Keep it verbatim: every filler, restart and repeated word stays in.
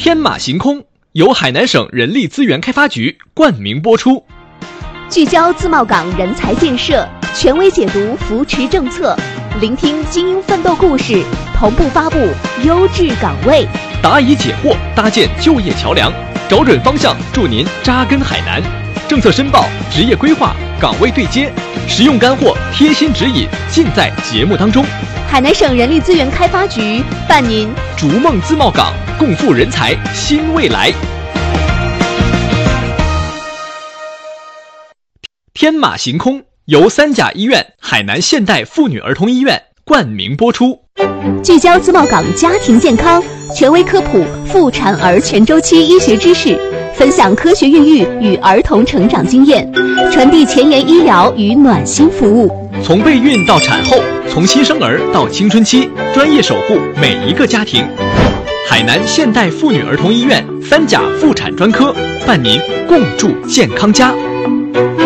天马行空由海南省人力资源开发局冠名播出， 聚焦自贸港人才建设，权威解读扶持政策，聆听精英奋斗故事，同步发布优质岗位， 答疑解惑，搭建就业桥梁，找准方向，助您扎根海南。政策申报、职业规划、岗位对接，实用干货、贴心指引，尽在节目当中。 海南省人力资源开发局伴您逐梦自贸港，共赴人才新未来。天马行空由三甲医院、海南现代妇女儿童医院冠名播出， 聚焦自贸港家庭健康，权威科普妇产儿全周期医学知识，分享科学孕育与儿童成长经验，传递前沿医疗与暖心服务。 从备孕到产后，从新生儿到青春期，专业守护每一个家庭。海南现代妇女儿童医院三甲妇产专科伴您共筑健康家。